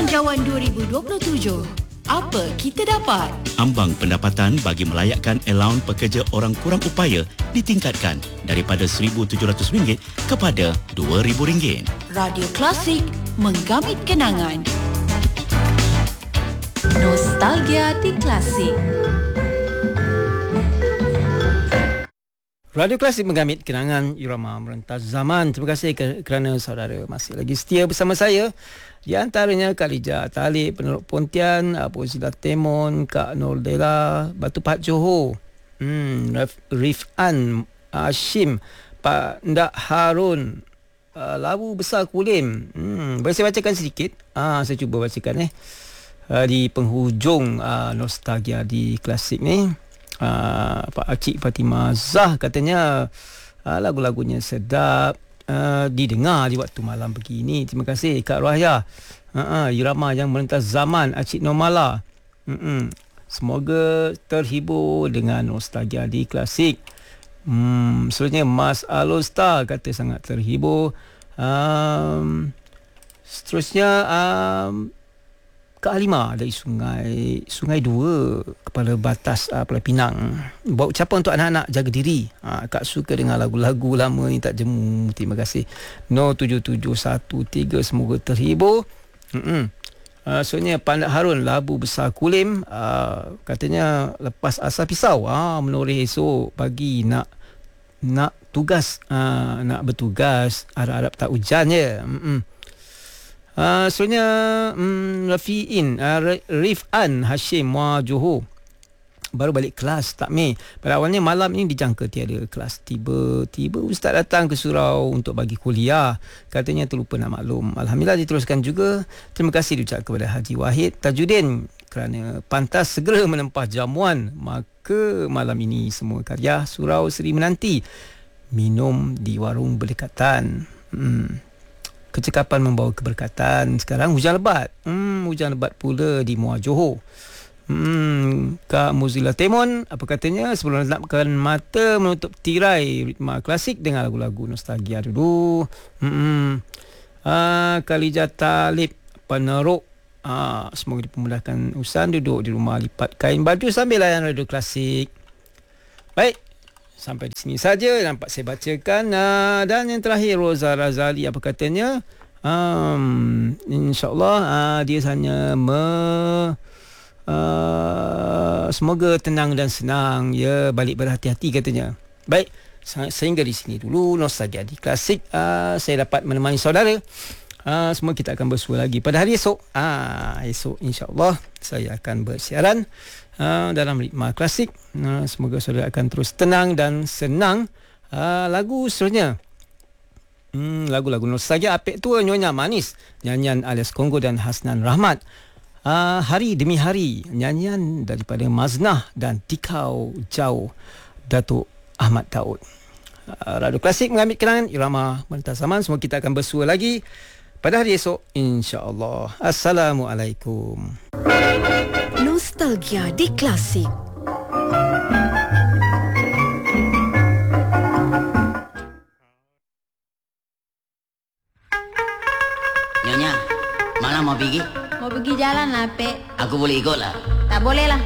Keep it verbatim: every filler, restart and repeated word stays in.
Belanjawan dua ribu dua puluh tujuh. Apa kita dapat? Ambang pendapatan bagi melayakkan allowance pekerja orang kurang upaya ditingkatkan daripada seribu tujuh ratus ringgit kepada dua ribu ringgit. Radio Klasik, menggamit kenangan. Nostalgia di Klasik. Radio Klasik menggamit kenangan irama merentas zaman. Terima kasih kerana saudara masih lagi setia bersama saya. Di antaranya Khalijah Talib, Penerok Pontian, Abu Zila Temon, Kak Nur Dela, Batu Pahat Johor, hmm, Rifan Hashim, Pak Ndak Harun, uh, Labu Besar Kulim. Hmm, boleh saya bacakan sedikit? Ah, saya cuba bacakan eh. Uh, di penghujung uh, nostalgia di Klasik ni. Uh, Pak Acik Fatimah Zah katanya uh, lagu-lagunya sedap uh, didengar di waktu malam begini. Terima kasih Kak Rahya. uh, uh, Irama yang merentas zaman, Acik Normala. uh-uh. Semoga terhibur dengan nostalgia di Klasik. hmm, Selanjutnya Mas Alostar kata sangat terhibur. um, Seterusnya um, Kak Halimah dari Sungai Sungai Dua, Kepala Batas uh, Pulau Pinang. Bawa ucapan untuk anak-anak, jaga diri. Ha, Kak suka dengar lagu-lagu lama ni tak jemu. Terima kasih. nol tujuh tujuh satu tiga, semoga terhibur. Hmm. Uh, Soalnya Pandak Harun, Labu Besar Kulim, uh, katanya lepas asal pisau, ah menoreh esok pagi nak nak tugas, uh, nak bertugas, harap-harap tak hujan je. Hmm. Uh, Sebenarnya um, Rafi'in uh, Rifan Hashim Muar Johor baru balik kelas tak Mei. Pada awalnya malam ini dijangka tiada kelas. Tiba-tiba ustaz datang ke surau untuk bagi kuliah. Katanya terlupa nak maklum. Alhamdulillah diteruskan juga. Terima kasih diucap kepada Haji Wahid Tajuddin kerana pantas segera menempah jamuan. Maka malam ini semua karya surau seri menanti minum di warung berdekatan. Hmm. Kecekapan membawa keberkatan. Sekarang hujan lebat. Hmm, hujan lebat pula di Muar Johor. Hmm, Kak Muzila Temon, apa katanya? Sebelum melapkan mata, menutup tirai ritma klasik dengan lagu-lagu nostalgia dulu. Hmm. Ah, Khalijah Talib, Penerok. Ah, semoga dipermudahkan urusan duduk di rumah lipat kain baju sambil layan radio klasik. Baik. Sampai di sini saja nampak saya bacakan. Uh, dan yang terakhir Roza Razali, apa katanya? Um, InsyaAllah uh, dia hanya me, uh, semoga tenang dan senang. Ya, balik berhati-hati katanya. Baik, sehingga di sini dulu nostalgia di Klasik. Uh, saya dapat menemani saudara. Uh, semua kita akan bersua lagi pada hari esok. Uh, esok insyaAllah saya akan bersiaran Uh, dalam ritma klasik. Uh, semoga saudara akan terus tenang dan senang. Uh, lagu seterusnya, hmm, lagu-lagu nostalgia apek tua Nyonya Manis, nyanyian alias Kongo dan Hasnan Rahmat. Uh, hari demi hari, nyanyian daripada Maznah dan Tikau Jauh, Datuk Ahmad Daud. Uh, Radio Klasik mengambil kenangan irama merentas zaman. Semoga kita akan bersua lagi pada hari esok insya-Allah. Assalamualaikum. Nostalgia di Klasik. Nyonya, mana mau pergi? Mau pergi jalan lah, Pek. Aku boleh ikut lah. Tak boleh lah.